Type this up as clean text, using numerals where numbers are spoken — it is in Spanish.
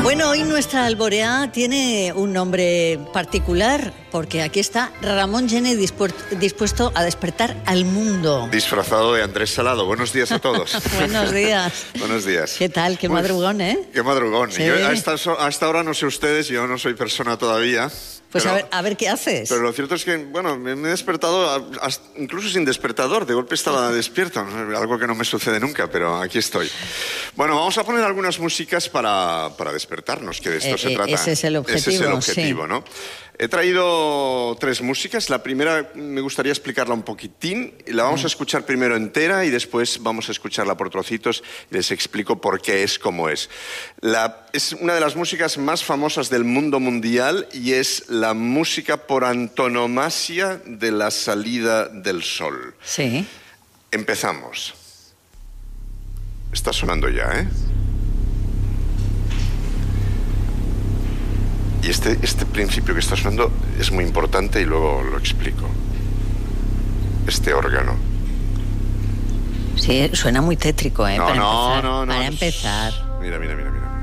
Bueno, hoy nuestra alboreá tiene un nombre particular, porque aquí está Ramón Gené dispuesto a despertar al mundo. Disfrazado de Andrés Salado. Buenos días a todos. Buenos días. Buenos días. ¿Qué tal? Qué madrugón, ¿eh? Qué madrugón. Sí. Yo a esta hora no sé ustedes, yo no soy persona todavía. Pues pero, a ver qué haces. Pero lo cierto es que, bueno, me he despertado incluso sin despertador. De golpe estaba despierto, algo que no me sucede nunca, pero aquí estoy. Bueno, vamos a poner algunas músicas para despertarnos, que de esto se trata. Ese es el objetivo. Ese es el objetivo, sí. ¿no? He traído 3 músicas. La primera me gustaría explicarla un poquitín. La vamos a escuchar primero entera y después vamos a escucharla por trocitos y les explico por qué es como es. Es una de las músicas más famosas del mundo mundial y es la música por antonomasia de la salida del sol. Sí. Empezamos. Está sonando ya, ¿eh? Y este principio que está sonando es muy importante y luego lo explico. Este órgano. Sí, suena muy tétrico, ¿eh? No. Para empezar. Mira.